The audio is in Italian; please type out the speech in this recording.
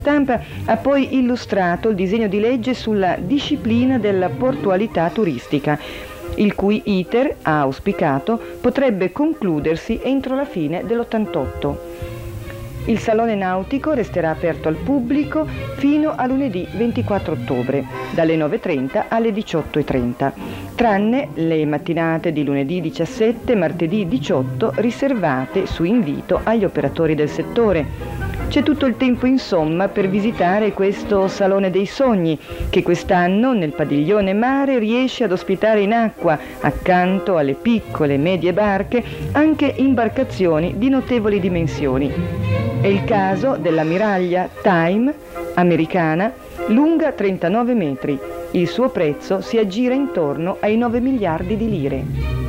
Stampa ha poi illustrato il disegno di legge sulla disciplina della portualità turistica, il cui iter, ha auspicato, potrebbe concludersi entro la fine dell'88. Il Salone Nautico resterà aperto al pubblico fino a lunedì 24 ottobre, dalle 9.30 alle 18.30, tranne le mattinate di lunedì 17 e martedì 18 riservate su invito agli operatori del settore. C'è tutto il tempo, insomma, per visitare questo Salone dei Sogni, che quest'anno nel padiglione mare riesce ad ospitare in acqua, accanto alle piccole e medie barche, anche imbarcazioni di notevoli dimensioni. È il caso dell'ammiraglia Time, americana, lunga 39 metri. Il suo prezzo si aggira intorno ai 9 miliardi di lire.